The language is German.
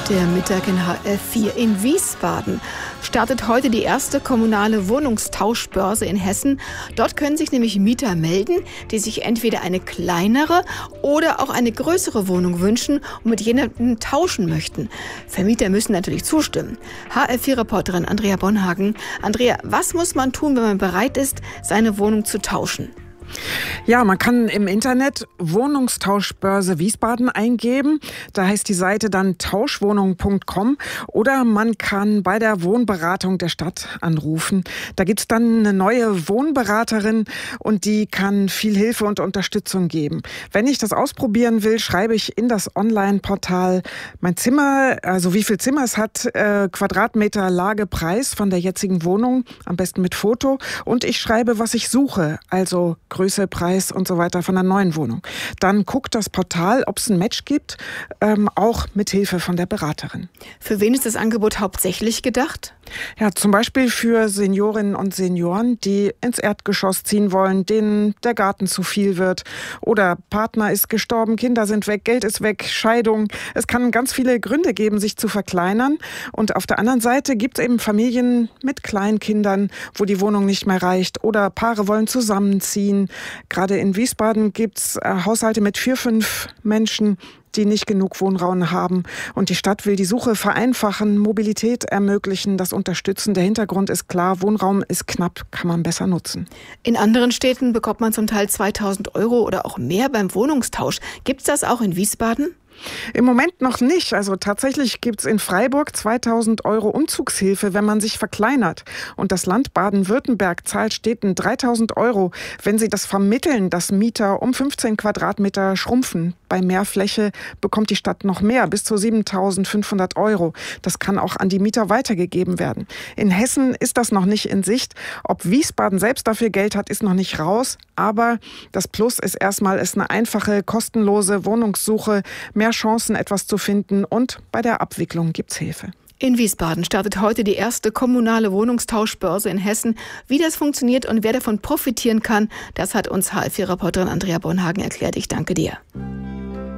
Der Mittag in HR4 in Wiesbaden startet heute die erste kommunale Wohnungstauschbörse in Hessen. Dort können sich nämlich Mieter melden, die sich entweder eine kleinere oder auch eine größere Wohnung wünschen und mit jemandem tauschen möchten. Vermieter müssen natürlich zustimmen. HR4-Reporterin Andrea Bonhagen. Andrea, was muss man tun, wenn man bereit ist, seine Wohnung zu tauschen? Ja, man kann im Internet Wohnungstauschbörse Wiesbaden eingeben. Da heißt die Seite dann tauschwohnung.com oder man kann bei der Wohnberatung der Stadt anrufen. Da gibt's dann eine neue Wohnberaterin und die kann viel Hilfe und Unterstützung geben. Wenn ich das ausprobieren will, schreibe ich in das Online-Portal mein Zimmer, also wie viel Zimmer es hat, Quadratmeter Lage, Preis von der jetzigen Wohnung, am besten mit Foto. Und ich schreibe, was ich suche, also Größe, Preis und so weiter von der neuen Wohnung. Dann guckt das Portal, ob es ein Match gibt, auch mit Hilfe von der Beraterin. Für wen ist das Angebot hauptsächlich gedacht? Ja, zum Beispiel für Seniorinnen und Senioren, die ins Erdgeschoss ziehen wollen, denen der Garten zu viel wird oder Partner ist gestorben, Kinder sind weg, Geld ist weg, Scheidung. Es kann ganz viele Gründe geben, sich zu verkleinern. Und auf der anderen Seite gibt es eben Familien mit Kleinkindern, wo die Wohnung nicht mehr reicht oder Paare wollen zusammenziehen. Gerade in Wiesbaden gibt es Haushalte mit 4, 5 Menschen, die nicht genug Wohnraum haben. Und die Stadt will die Suche vereinfachen, Mobilität ermöglichen, das unterstützen. Der Hintergrund ist klar, Wohnraum ist knapp, kann man besser nutzen. In anderen Städten bekommt man zum Teil 2.000 € oder auch mehr beim Wohnungstausch. Gibt es das auch in Wiesbaden? Im Moment noch nicht. Also tatsächlich gibt es in Freiburg 2.000 € Umzugshilfe, wenn man sich verkleinert. Und das Land Baden-Württemberg zahlt Städten 3.000 €, wenn sie das vermitteln, dass Mieter um 15 Quadratmeter schrumpfen. Bei mehr Fläche bekommt die Stadt noch mehr, bis zu 7.500 €. Das kann auch an die Mieter weitergegeben werden. In Hessen ist das noch nicht in Sicht. Ob Wiesbaden selbst dafür Geld hat, ist noch nicht raus. Aber das Plus ist erstmal, ist eine einfache, kostenlose Wohnungssuche, mehr Chancen, etwas zu finden, und bei der Abwicklung gibt's Hilfe. In Wiesbaden startet heute die erste kommunale Wohnungstauschbörse in Hessen. Wie das funktioniert und wer davon profitieren kann, das hat uns HR4-Reporterin Andrea Bonhagen erklärt. Ich danke dir.